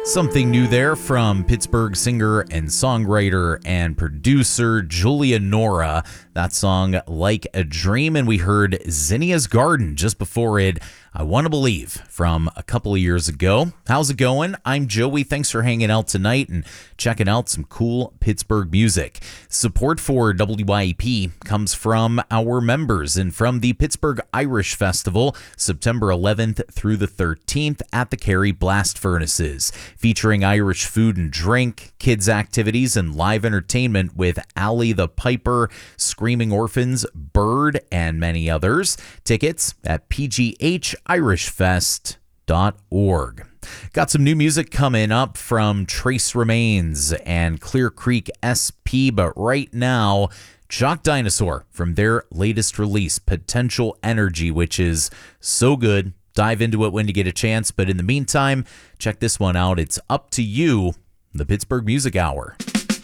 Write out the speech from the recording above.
Something new there from Pittsburgh singer and songwriter and producer Julia Nora. That song, Like a Dream, and we heard Zinnia's Garden just before it, I Want to Believe, from a couple of years ago. How's it going? I'm Joey. Thanks for hanging out tonight and checking out some cool Pittsburgh music. Support for WYEP comes from our members and from the Pittsburgh Irish Festival, September 11th through the 13th at the Cary Blast Furnaces, featuring Irish food and drink, kids' activities, and live entertainment with Allie the Piper, Screaming Orphans, Bird, and many others. Tickets at pghirishfest.org. Got some new music coming up from Trace Remains and Clear Creek SP, but right now, Chalk Dinosaur from their latest release, Potential Energy, which is so good. Dive into it when you get a chance, but in the meantime, check this one out. It's Up to You, the Pittsburgh Music Hour.